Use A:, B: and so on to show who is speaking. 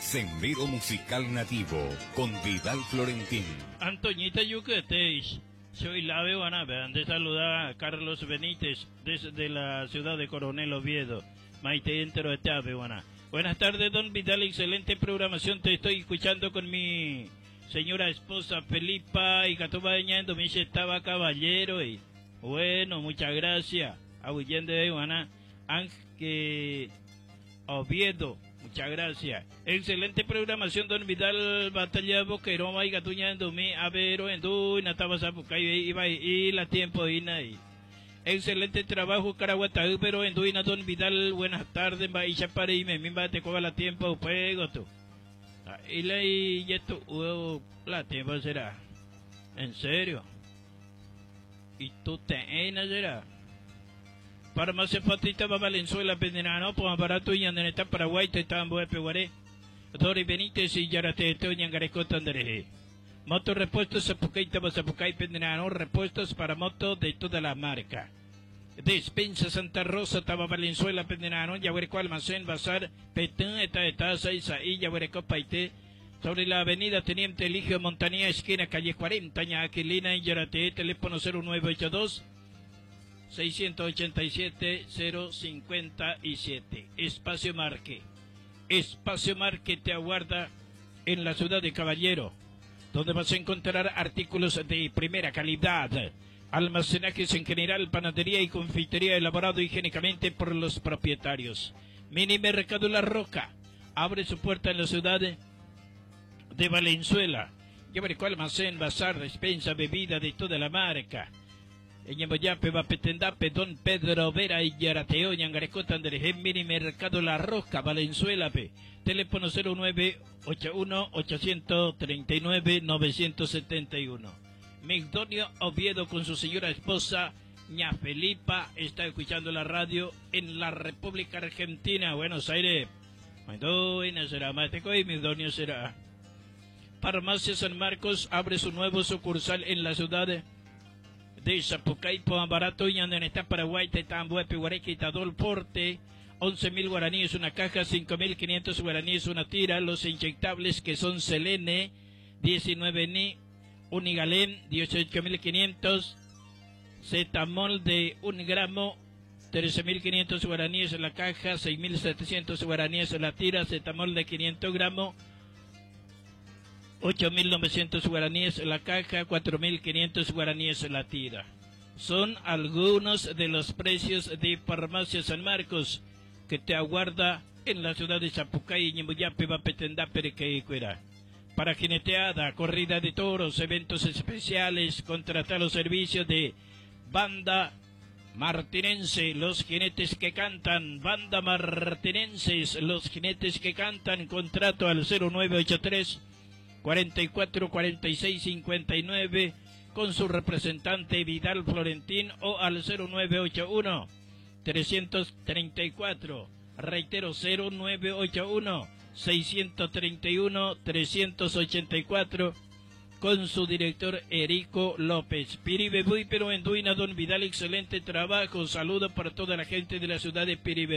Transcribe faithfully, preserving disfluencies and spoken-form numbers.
A: Sendero Musical Nativo con Vidal Florentín.
B: Antoñita Yucateis, soy la Bebanaba, te saluda Carlos Benítez desde la ciudad de Coronel Oviedo. Maite entero de Tabewana. Buenas tardes, don Vidal, excelente programación, te estoy escuchando con mi señora esposa Felipa y Catubañando, me dice estaba caballero y bueno, muchas gracias. Abuyende de Bebanaba, Ángel Oviedo. Muchas gracias. Excelente programación, don Vidal Batalla Boqueroma y Gatuña en Dumí, Avero en Du, Natabazapucay, iba y la tiempo y excelente trabajo, Caraguatá, pero en Duina, don Vidal, buenas tardes, va y chapare y me mimba te coga la tiempo, pues tú. Y la y esto, uh, la tiempo será. ¿En serio? ¿Y tú te enas será? Para más empatita va Valenzuela Pendenano, pues barato y en esta Paraguay te están buen peguaré. Dori Benítez y Yarate te ñangareco tandereje. Moto repuestos Zapucaita Zapucay Pendenano, repuestos para moto de toda la marca. Despensa Santa Rosa Taba Valenzuela Pendenano, Yahuereco Almacén Bazar, Petén eta eta Saiza y Yahuereco Paité. Sobre la avenida Teniente Eligio Montanía, esquina calle cuarenta, Ñaquilina y Yarate, teléfono cero nueve ocho dos seiscientos ochenta y siete cero cincuenta y siete. Espacio Marque. Espacio Marque te aguarda en la ciudad de Caballero, donde vas a encontrar artículos de primera calidad, almacenajes en general, panadería y confitería elaborado higiénicamente por los propietarios. Mini Mercado La Roca abre su puerta en la ciudad de Valenzuela. Llevaré almacén, bazar, despensa, bebida de toda la marca. En Yamboyape, Vapetendape, Don Pedro Vera y Yarateo, Ñangarecota, Anderejem, Mini Mercado La Roca, Valenzuela, P. Teléfono cero nueve ocho uno ocho tres nueve nueve siete uno. Migdonio Oviedo con su señora esposa, Ña Felipa, está escuchando la radio en la República Argentina, Buenos Aires. Migdonio será, Mateco y Migdonio será. Farmacia San Marcos abre su nuevo sucursal en la ciudad de de Zapucay, Barato y en esta Paraguay, Tetambo, Pehuareque, Tadol Porte, once mil guaraníes una caja, cinco mil quinientos guaraníes una tira, los inyectables que son Selene, diecinueve ni, Unigalén, dieciocho mil quinientos, Zetamol de un gramo, trece mil quinientos guaraníes en la caja, seis mil setecientos guaraníes en la tira, Zetamol de quinientos gramos, ocho mil novecientos guaraníes en la caja, cuatro mil quinientos guaraníes en la tira. Son algunos de los precios de Farmacia San Marcos que te aguarda en la ciudad de Zapucay, Ñembuyape, Vapetendá, Perequeicuera. Para jineteada, corrida de toros, eventos especiales, contratar los servicios de Banda Martinense, los jinetes que cantan, Banda Martinenses, los jinetes que cantan, contrato al cero nueve ocho tres cuarenta y cuatro cuarenta y seis cincuenta y nueve con su representante Vidal Florentín o al cero nueve ocho uno trescientos treinta y cuatro, reitero cero nueve ocho uno seiscientos treinta y uno trescientos ochenta y cuatro con su director Erico López. Piribe Buy, pero en Duina, don Vidal, excelente trabajo, saludo para toda la gente de la ciudad de Piribe.